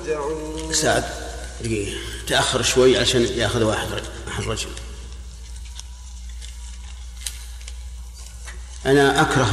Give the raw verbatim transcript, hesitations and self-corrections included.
يرجعون. سعد تأخر شوي عشان يأخذ واحد أحد رجل. أنا أكره